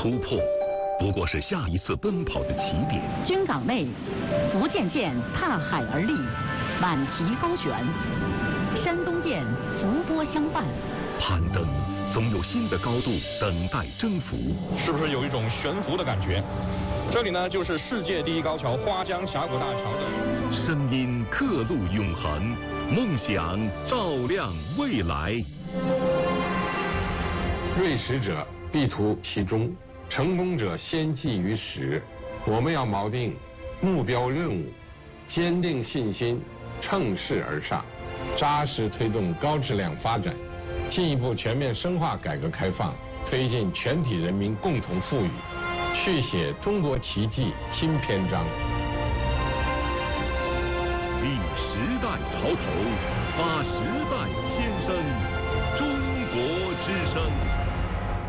突破不过是下一次奔跑的起点。 军港内，福建舰踏海而立，满旗高悬；山东舰浮波相伴。 攀登总有新的高度等待征服， 是不是有一种悬浮的感觉？这里呢，就是世界第一高桥花江峡谷大桥的。 声音刻录永恒，梦想照亮未来。 锐识者必图其中，成功者先记于始。我们要锚定目标任务，坚定信心，乘势而上，扎实推动高质量发展，进一步全面深化改革开放，推进全体人民共同富裕，续写中国奇迹新篇章。 立时代潮头，发时代先声，中国之声。